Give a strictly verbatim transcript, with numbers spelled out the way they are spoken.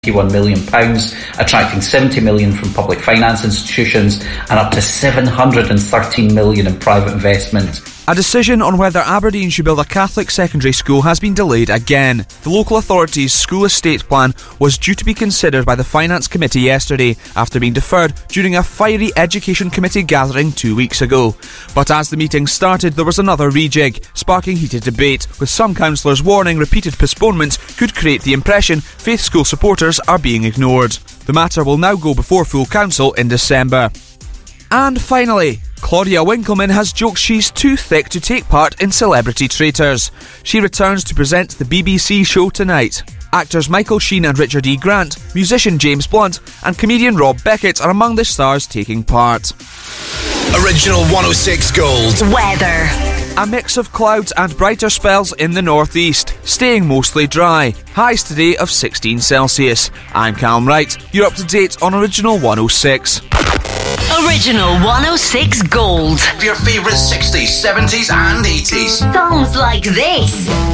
one million pounds, attracting seventy million pounds from public finance institutions and up to seven hundred thirteen million pounds in private investment. A decision on whether Aberdeen should build a Catholic secondary school has been delayed again. The local authority's school estate plan was due to be considered by the Finance Committee yesterday, after being deferred during a fiery Education Committee gathering two weeks ago. But as the meeting started, there was another rejig, sparking heated debate, with some councillors warning repeated postponements could create the impression faith school supporters are being ignored. The matter will now go before full council in December. And finally, Claudia Winkleman has joked she's too thick to take part in Celebrity Traitors. She returns to present the B B C show tonight. Actors Michael Sheen and Richard E. Grant, musician James Blunt and comedian Rob Beckett are among the stars taking part. Original one oh six Gold. Weather. A mix of clouds and brighter spells in the northeast, staying mostly dry. Highs today of sixteen Celsius. I'm Callum Wright. You're up to date on Original one oh six. Original one oh six Gold. Your favourite sixties, seventies and eighties. Songs like this.